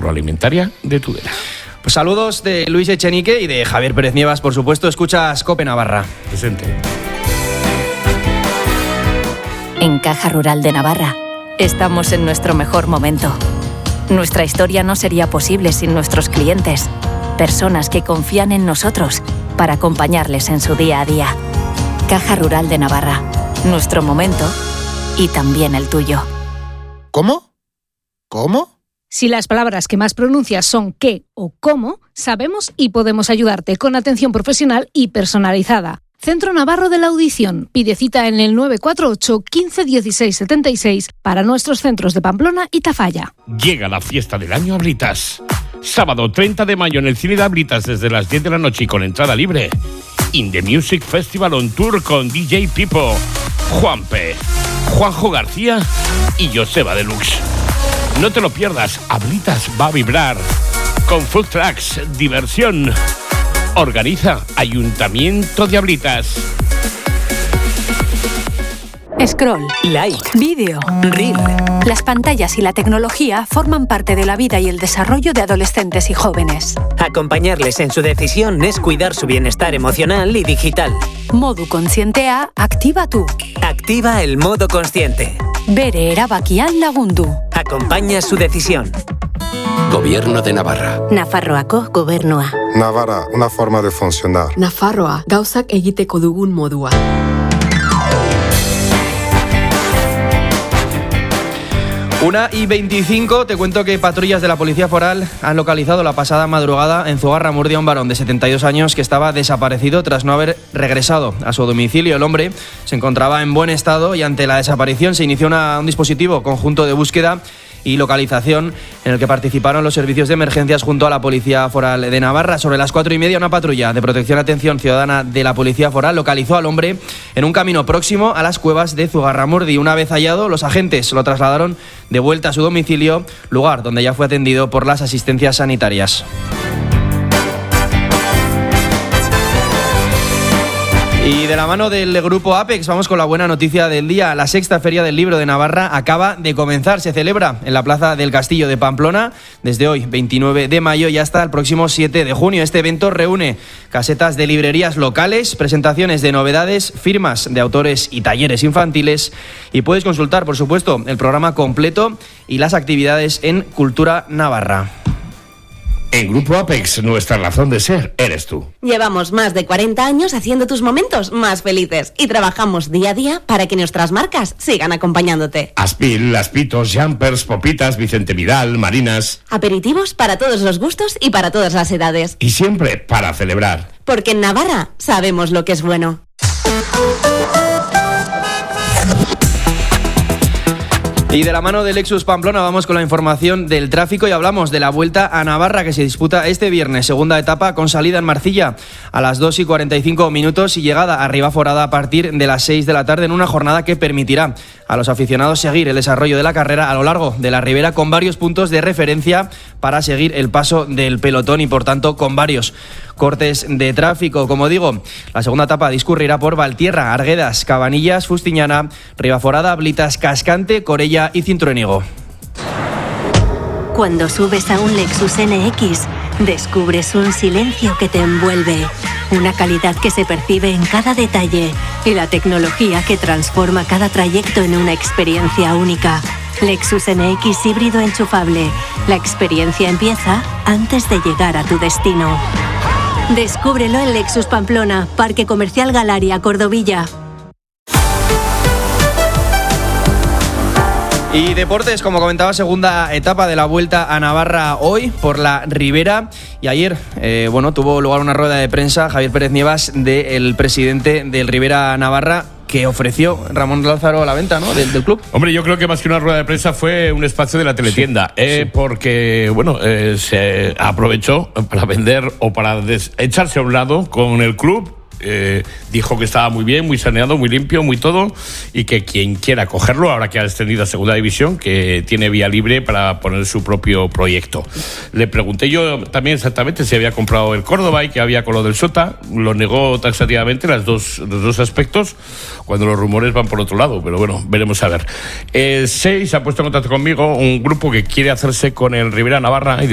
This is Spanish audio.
agroalimentaria de Tudela. Pues saludos de Luis Echenique y de Javier Pérez Nievas, por supuesto. Escuchas COPE Navarra. Presente. En Caja Rural de Navarra estamos en nuestro mejor momento. Nuestra historia no sería posible sin nuestros clientes, personas que confían en nosotros para acompañarles en su día a día. Caja Rural de Navarra, nuestro momento y también el tuyo. ¿Cómo? ¿Cómo? Si las palabras que más pronuncias son qué o cómo, sabemos y podemos ayudarte con atención profesional y personalizada. Centro Navarro de la Audición. Pide cita en el 948 15 16 76 para nuestros centros de Pamplona y Tafalla. Llega la fiesta del año Ablitas. Sábado 30 de mayo en el Cine de Ablitas desde las 10 de la noche y con entrada libre. In the Music Festival on Tour con DJ Pipo, Juanpe, Juanjo García y Joseba Deluxe. No te lo pierdas, Ablitas va a vibrar. Con food trucks, diversión. Organiza Ayuntamiento de Ablitas. Scroll, Like, vídeo, Reel. las pantallas y la tecnología forman parte de la vida y el desarrollo de adolescentes y jóvenes. Acompañarles en su decisión es cuidar su bienestar emocional y digital. Modu Kontzientea activa tú. Activa el modo consciente. Bere erabakian lagundu. Acompaña su decisión. Gobierno de Navarra. Nafarroako gobernua. Navarra, una forma de funcionar. Nafarroa, gauzak egiteko dugun modua. Una y 25, te cuento que patrullas de la Policía Foral han localizado la pasada madrugada en Zugarramurdi a un varón de 72 años que estaba desaparecido tras no haber regresado a su domicilio. El hombre se encontraba en buen estado y ante la desaparición se inició un dispositivo conjunto de búsqueda y localización en el que participaron los servicios de emergencias junto a la Policía Foral de Navarra. Sobre las 4:30, una patrulla de protección y atención ciudadana de la Policía Foral localizó al hombre en un camino próximo a las cuevas de Zugarramurdi. Una vez hallado, los agentes lo trasladaron de vuelta a su domicilio, lugar donde ya fue atendido por las asistencias sanitarias. Y de la mano del grupo Apex vamos con la buena noticia del día. La sexta Feria del Libro de Navarra acaba de comenzar. Se celebra en la Plaza del Castillo de Pamplona desde hoy, 29 de mayo, y hasta el próximo 7 de junio. Este evento reúne casetas de librerías locales, presentaciones de novedades, firmas de autores y talleres infantiles. Y puedes consultar, por supuesto, el programa completo y las actividades en Cultura Navarra. En Grupo Apex, nuestra razón de ser eres tú. Llevamos más de 40 años haciendo tus momentos más felices y trabajamos día a día para que nuestras marcas sigan acompañándote. Aspil, Aspitos, Jumpers, Popitas, Vicente Vidal, Marinas. Aperitivos para todos los gustos y para todas las edades. Y siempre para celebrar. Porque en Navarra sabemos lo que es bueno. Y de la mano de Lexus Pamplona vamos con la información del tráfico y hablamos de la Vuelta a Navarra que se disputa este viernes, segunda etapa con salida en Marcilla a las 2:45 y llegada a Ribaforada a partir de las 6 de la tarde en una jornada que permitirá a los aficionados seguir el desarrollo de la carrera a lo largo de la ribera con varios puntos de referencia para seguir el paso del pelotón y por tanto con varios cortes de tráfico. Como digo, la segunda etapa discurrirá por Valtierra, Arguedas, Cabanillas, Fustiñana, Ribaforada, Blitas, Cascante, Corella y Cintruénigo. Cuando subes a un Lexus NX, descubres un silencio que te envuelve, una calidad que se percibe en cada detalle y la tecnología que transforma cada trayecto en una experiencia única. Lexus NX híbrido enchufable. La experiencia empieza antes de llegar a tu destino. Descúbrelo en Lexus Pamplona, Parque Comercial Galaria, Cordovilla. Y deportes, como comentaba, segunda etapa de la Vuelta a Navarra hoy por la Ribera. Y ayer, tuvo lugar una rueda de prensa, Javier Pérez Nievas, del presidente del Ribera Navarra, que ofreció Ramón Lázaro a la venta, ¿no?, del club. Hombre, yo creo que más que una rueda de prensa fue un espacio de la teletienda, sí. Porque, se aprovechó para vender o para echarse a un lado con el club. Dijo que estaba muy bien, muy saneado, muy limpio, muy todo, y que quien quiera cogerlo, ahora que ha descendido a segunda división, que tiene vía libre para poner su propio proyecto. Le pregunté yo también exactamente si había comprado el Córdoba y que había con lo del Sota. Lo negó taxativamente los dos aspectos, cuando los rumores van por otro lado, pero bueno, veremos a ver. Se ha puesto en contacto conmigo un grupo que quiere hacerse con el Ribera Navarra y